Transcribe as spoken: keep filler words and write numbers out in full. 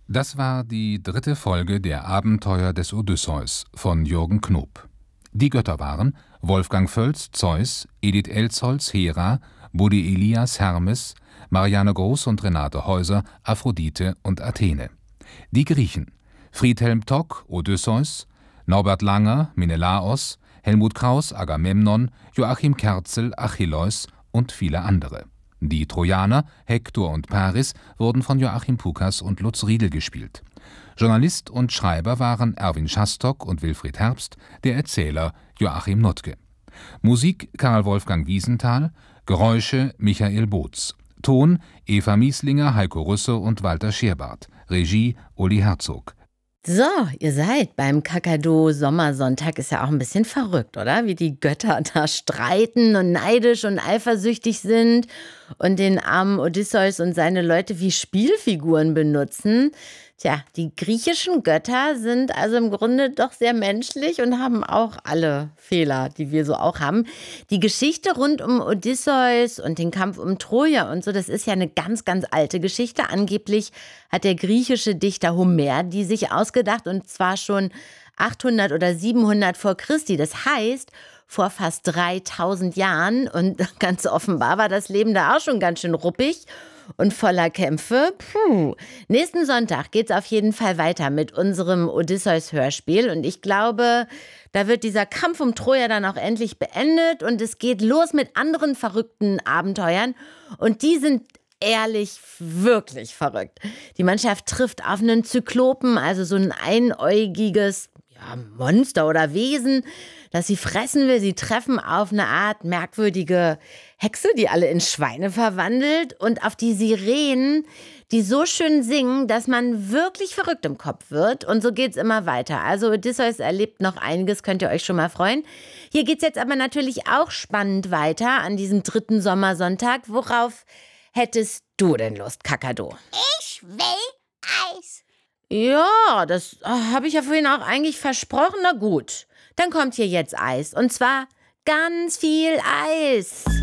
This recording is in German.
Das war die dritte Folge der Abenteuer des Odysseus von Jürgen Knob. Die Götter waren Wolfgang Völz, Zeus, Edith Elsholz, Hera, Buddy Elias, Hermes, Marianne Groß und Renate Häuser, Aphrodite und Athene. Die Griechen: Friedhelm Tock, Odysseus, Norbert Langer, Menelaos, Helmut Kraus, Agamemnon, Joachim Kerzel, Achilleus und viele andere. Die Trojaner, Hektor und Paris, wurden von Joachim Pukas und Lutz Riedel gespielt. Journalist und Schreiber waren Erwin Schastock und Wilfried Herbst, der Erzähler Joachim Notke. Musik Karl Wolfgang Wiesenthal, Geräusche Michael Boots. Ton Eva Mieslinger, Heiko Rüsse und Walter Scherbart. Regie Uli Herzog. So, ihr seid beim Kakadu-Sommersonntag. Ist ja auch ein bisschen verrückt, oder? Wie die Götter da streiten und neidisch und eifersüchtig sind und den armen Odysseus und seine Leute wie Spielfiguren benutzen. Tja, die griechischen Götter sind also im Grunde doch sehr menschlich und haben auch alle Fehler, die wir so auch haben. Die Geschichte rund um Odysseus und den Kampf um Troja und so, das ist ja eine ganz, ganz alte Geschichte. Angeblich hat der griechische Dichter Homer die sich ausgedacht, und zwar schon achthundert oder siebenhundert vor Christi. Das heißt, vor fast dreitausend Jahren, und ganz offenbar war das Leben da auch schon ganz schön ruppig und voller Kämpfe. Puh. Nächsten Sonntag geht's auf jeden Fall weiter mit unserem Odysseus-Hörspiel. Und ich glaube, da wird dieser Kampf um Troja dann auch endlich beendet. Und es geht los mit anderen verrückten Abenteuern. Und die sind ehrlich wirklich verrückt. Die Mannschaft trifft auf einen Zyklopen, also so ein einäugiges ja, Monster oder Wesen, das sie fressen will. Sie treffen auf eine Art merkwürdige Hexe, die alle in Schweine verwandelt, und auf die Sirenen, die so schön singen, dass man wirklich verrückt im Kopf wird. Und so geht's immer weiter. Also Odysseus erlebt noch einiges, könnt ihr euch schon mal freuen. Hier geht's jetzt aber natürlich auch spannend weiter an diesem dritten Sommersonntag. Worauf hättest du denn Lust, Kakadu? Ich will Eis. Ja, das habe ich ja vorhin auch eigentlich versprochen. Na gut, dann kommt hier jetzt Eis. Und zwar ganz viel Eis.